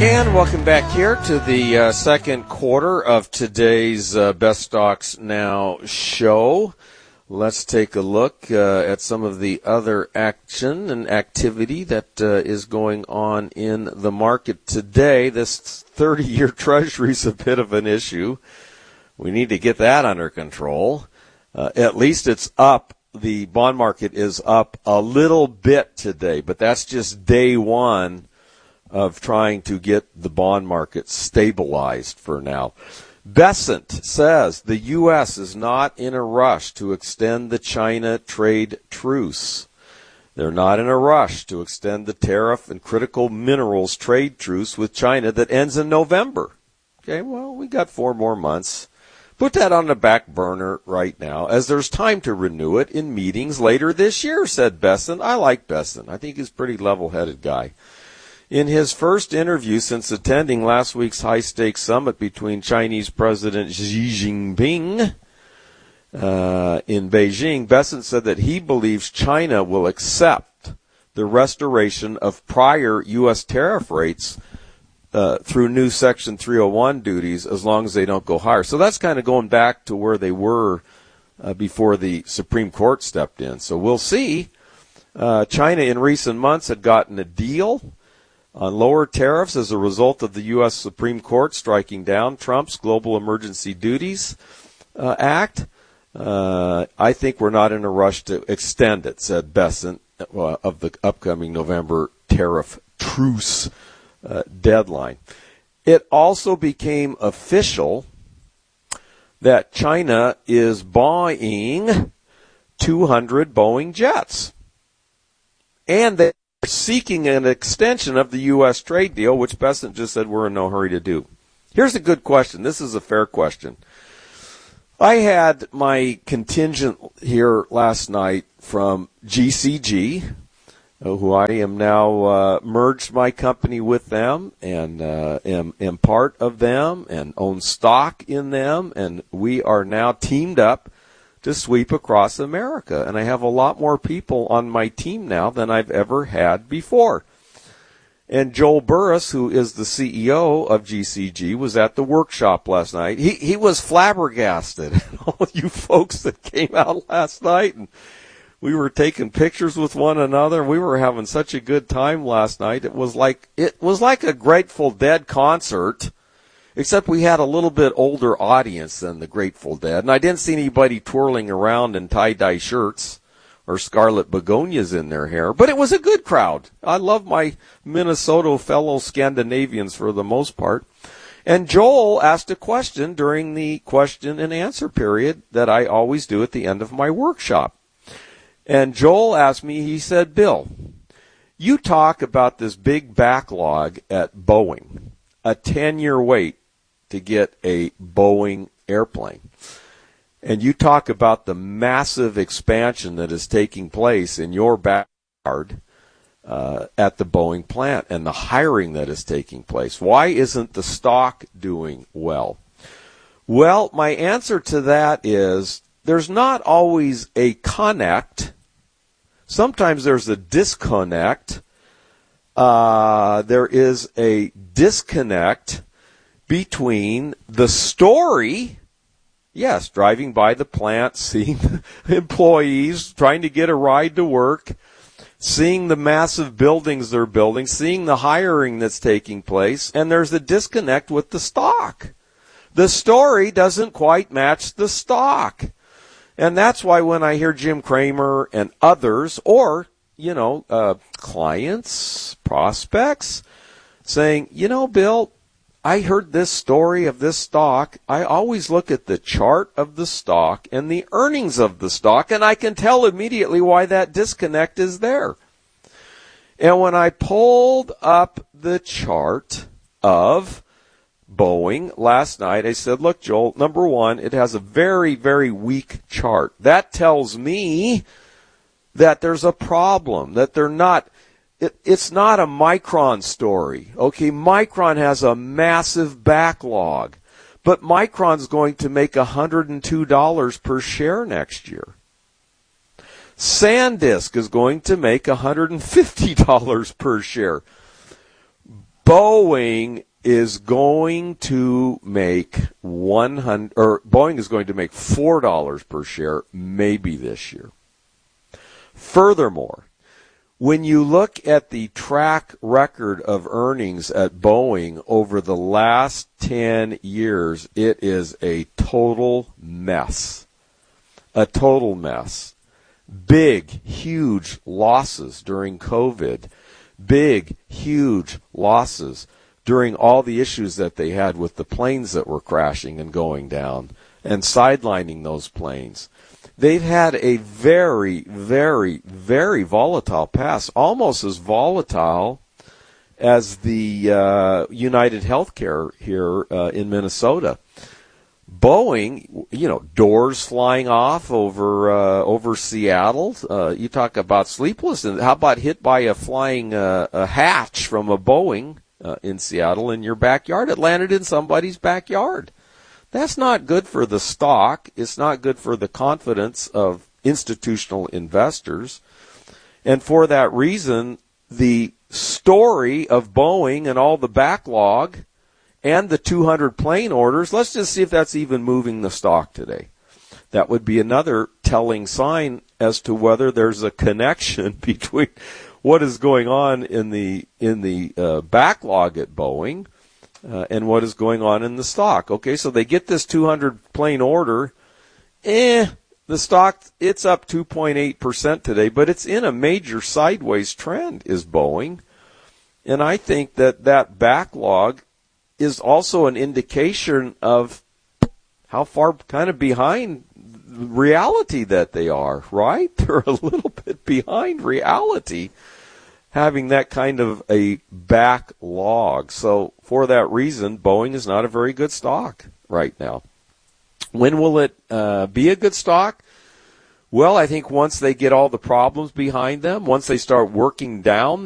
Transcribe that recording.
And welcome back here to the second quarter of today's Best Stocks Now show. Let's take a look at some of the other action and activity that is going on in the market today. This 30-year Treasury is a bit of an issue. We need to get that under control. At least it's up. The bond market is up a little bit today, but that's just day one of trying to get the bond market stabilized for now. Besant says the U.S. is not in a rush to extend the China trade truce. They're not in a rush to extend the tariff and critical minerals trade truce with China that ends in November. Okay, well, we got 4 more months. Put that on the back burner right now, as there's time to renew it in meetings later this year, said Besant. I like Besant. I think he's a pretty level-headed guy. In his first interview since attending last week's high-stakes summit between Chinese President Xi Jinping in Beijing, Besant said that he believes China will accept the restoration of prior U.S. tariff rates through new Section 301 duties as long as they don't go higher. So that's kind of going back to where they were before the Supreme Court stepped in. So we'll see. China in recent months had gotten a deal on lower tariffs as a result of the U.S. Supreme Court striking down Trump's Global Emergency Duties Act. I think we're not in a rush to extend it, said Besant, of the upcoming November tariff truce deadline. It also became official that China is buying 200 Boeing jets. And they seeking an extension of the U.S. trade deal, which Besant just said we're in no hurry to do. Here's a good question. This is a fair question. I had my contingent here last night from GCG, who I am now merged my company with them and am part of them and own stock in them, and we are now teamed up to sweep across America. And I have a lot more people on my team now than I've ever had before. And Joel Burris, who is the CEO of GCG, was at the workshop last night. He was flabbergasted. All you folks that came out last night, and we were taking pictures with one another. We were having such a good time last night. It was like a Grateful Dead concert, except we had a little bit older audience than the Grateful Dead. And I didn't see anybody twirling around in tie-dye shirts or scarlet begonias in their hair. But it was a good crowd. I love my Minnesota fellow Scandinavians for the most part. And Joel asked a question during the question and answer period that I always do at the end of my workshop. And Joel asked me, he said, Bill, you talk about this big backlog at Boeing, a 10-year wait to get a Boeing airplane. And you talk about the massive expansion that is taking place in your backyard at the Boeing plant and the hiring that is taking place. Why isn't the stock doing well? Well, my answer to that is there's not always a connect. Sometimes there's a disconnect. There is a disconnect between the story, yes, driving by the plant, seeing employees, trying to get a ride to work, seeing the massive buildings they're building, seeing the hiring that's taking place, and there's a disconnect with the stock. The story doesn't quite match the stock. And that's why when I hear Jim Cramer and others, or, clients, prospects, saying, Bill, I heard this story of this stock. I always look at the chart of the stock and the earnings of the stock, and I can tell immediately why that disconnect is there. And when I pulled up the chart of Boeing last night, I said, look, Joel, number one, it has a very, very weak chart. That tells me that there's a problem, that they're not... It's not a Micron story. Okay, Micron has a massive backlog, but Micron's going to make $102 per share next year. SanDisk is going to make $150 per share. Boeing is going to make Boeing is going to make $4 per share maybe this year. Furthermore, when you look at the track record of earnings at Boeing over the last 10 years, it is a total mess. A total mess. Big, huge losses during COVID. Big, huge losses during all the issues that they had with the planes that were crashing and going down and sidelining those planes. They've had a very, very, very volatile past, almost as volatile as the United Healthcare here in Minnesota. Boeing, doors flying off over Seattle. You talk about sleepless, and how about hit by a flying a hatch from a Boeing in Seattle in your backyard? It landed in somebody's backyard. That's not good for the stock. It's not good for the confidence of institutional investors. And for that reason, the story of Boeing and all the backlog and the 200 plane orders, let's just see if that's even moving the stock today. That would be another telling sign as to whether there's a connection between what is going on in the backlog at Boeing and what is going on in the stock. Okay, so they get this 200 plane order. The stock, it's up 2.8% today, but it's in a major sideways trend, is Boeing. And I think that backlog is also an indication of how far kind of behind reality that they are, right? They're a little bit behind reality, having that kind of a backlog. So for that reason, Boeing is not a very good stock right now. When will it be a good stock? Well, I think once they get all the problems behind them, once they start working down